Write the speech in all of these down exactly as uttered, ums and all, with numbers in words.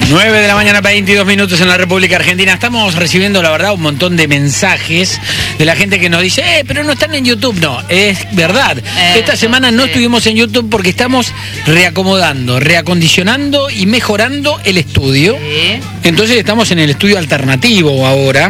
nueve de la mañana, veintidós minutos en la República Argentina. Estamos recibiendo, la verdad, un montón de mensajes de la gente que nos dice, eh, pero no están en YouTube. No, es verdad. Eh, Esta semana no sí. estuvimos en YouTube porque estamos reacomodando, reacondicionando y mejorando el estudio. Sí. Entonces estamos en el estudio alternativo ahora,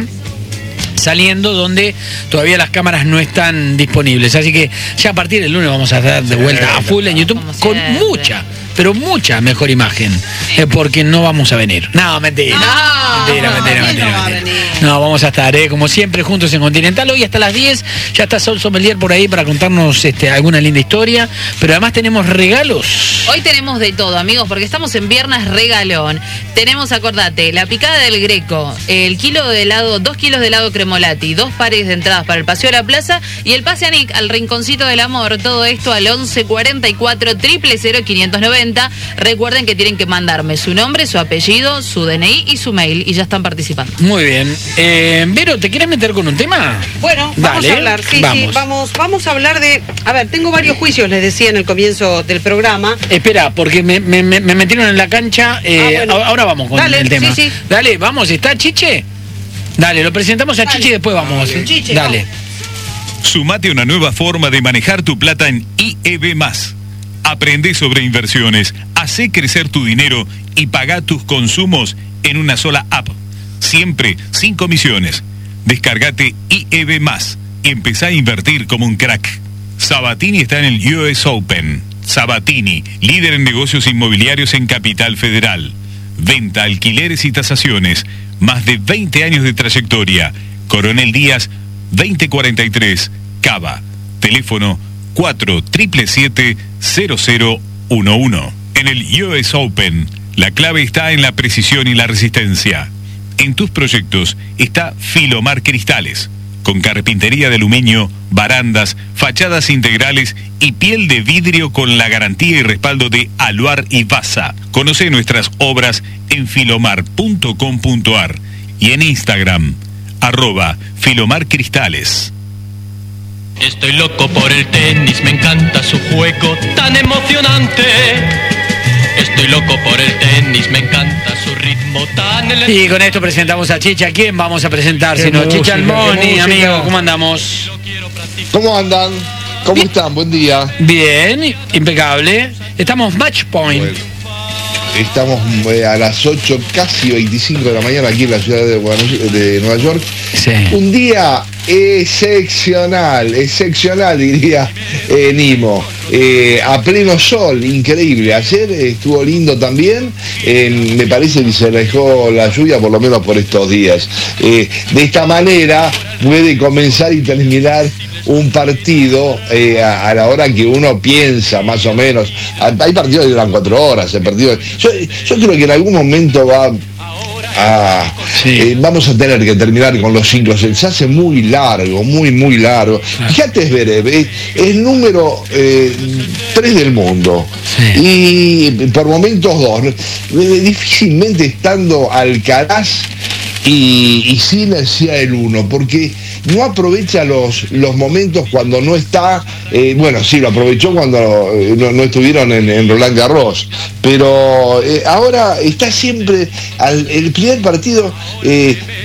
saliendo donde todavía las cámaras no están disponibles. Así que ya a partir del lunes vamos a estar de vuelta a full en YouTube con mucha, pero mucha mejor imagen, eh, porque no vamos a venir. No, mentira. No, mentira, no, mentira, mentira, no, mentira. No, vamos a estar, eh, como siempre, juntos en Continental. Hoy hasta las diez ya está Sol Sommelier por ahí para contarnos este, alguna linda historia, pero además tenemos regalos. Hoy tenemos de todo, amigos, porque estamos en Viernes Regalón. Tenemos, acordate, la picada del Greco, el kilo de helado, dos kilos de helado Cremolati, dos pares de entradas para el Paseo de la Plaza y el pase a Nick al Rinconcito del Amor. Todo esto al once cuarenta y cuatro, cero cero cero, quinientos noventa. Recuerden que tienen que mandarme su nombre, su apellido, su D N I y su mail y ya están participando. Muy bien. Eh, Vero, ¿te quieres meter con un tema? Bueno, vamos Dale, a hablar. Sí, vamos. sí, vamos, vamos a hablar de... A ver, tengo varios juicios, les decía en el comienzo del programa. Espera, porque me, me, me metieron en la cancha. Eh, ah, bueno. Ahora vamos con Dale, el tema. Sí, sí. Dale, vamos, ¿está Chiche? Dale, lo presentamos a Dale. Chiche y después vamos. Dale, Chiche, Dale. Vamos. Sumate a una nueva forma de manejar tu plata en I E B más. Aprende sobre inversiones, hacé crecer tu dinero y pagá tus consumos en una sola app. Siempre sin comisiones. Descargate I E B más y empezá a invertir como un crack. Sabatini está en el U S Open. Sabatini, líder en negocios inmobiliarios en Capital Federal. Venta, alquileres y tasaciones. Más de veinte años de trayectoria. Coronel Díaz, veinte cuarenta y tres, Cava. Teléfono cuatro siete siete siete cero cero uno uno. En el U S Open, la clave está en la precisión y la resistencia. En tus proyectos está Filomar Cristales, con carpintería de aluminio, barandas, fachadas integrales y piel de vidrio con la garantía y respaldo de Aluar y Basa. Conoce nuestras obras en filomar punto com punto ar y en Instagram, arroba Filomar Cristales. Estoy loco por el tenis, me encanta su juego tan emocionante. Estoy loco por el tenis, me encanta su ritmo tan elegante. Y con esto presentamos a Chicha. ¿Quién vamos a presentar? Si no, Chicha Almoni, amigo, ¿cómo andamos? ¿Cómo andan? ¿Cómo Bien. están? Buen día. Bien, impecable. Estamos Match Point. Bueno, estamos eh, a las ocho, casi veinticinco de la mañana aquí en la ciudad de, Buenos, de Nueva York. Sí. Un día excepcional, excepcional diría eh, Nimo, eh, a pleno sol, increíble. Ayer eh, estuvo lindo también, eh, me parece que se alejó la lluvia por lo menos por estos días. Eh, de esta manera puede comenzar y terminar un partido eh, a, a la hora que uno piensa, más o menos. Hay partidos que duran cuatro horas, el partido. Yo, yo creo que en algún momento va Ah, sí. eh, vamos a tener que terminar con los ciclos. Se hace muy largo, muy, muy largo. Ah. Fíjate, Zverev, es el número eh, tres del mundo. Sí. Y por momentos dos. Difícilmente estando Alcaraz y, y Sinner sea el uno, porque no aprovecha los, los momentos cuando no está, eh, bueno, sí, lo aprovechó cuando eh, no, no estuvieron en, en Roland Garros, pero eh, ahora está siempre, al, el primer partido, eh,